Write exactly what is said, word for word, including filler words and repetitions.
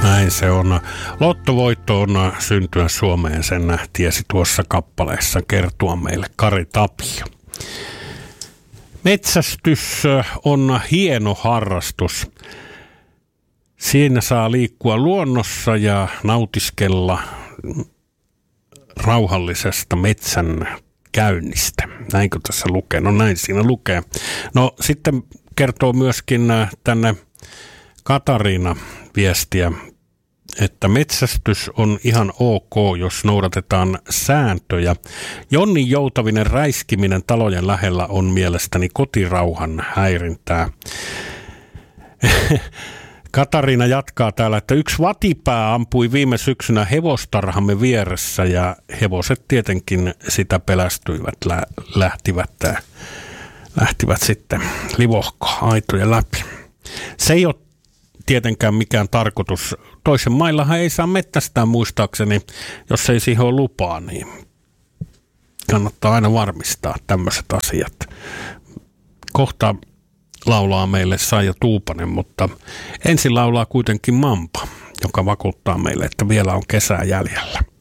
Näin se on. Lottovoitto on syntyä Suomeen, sen tiesi tuossa kappaleessa kertoa meille Kari Tapio. Metsästys on hieno harrastus. Siinä saa liikkua luonnossa ja nautiskella rauhallisesta metsän käynnistä. Näinkö tässä lukee? No näin siinä lukee. No sitten kertoo myöskin tänne Katariina viestiä, että metsästys on ihan ok, jos noudatetaan sääntöjä. Jonnin joutavinen räiskiminen talojen lähellä on mielestäni kotirauhan häirintää. Katariina jatkaa täällä, että yksi vatipää ampui viime syksynä hevostarhamme vieressä ja hevoset tietenkin sitä pelästyivät, lä- lähtivät, lähtivät sitten livohko-aitojen läpi. Se ei ole tietenkään mikään tarkoitus. Toisen maillahan ei saa metsästää muistaakseni, jos ei siihen ole lupaa, niin kannattaa aina varmistaa tämmöiset asiat. Kohta laulaa meille Saija Tuupanen, mutta ensin laulaa kuitenkin Mampa, joka vakuuttaa meille, että vielä on kesää jäljellä.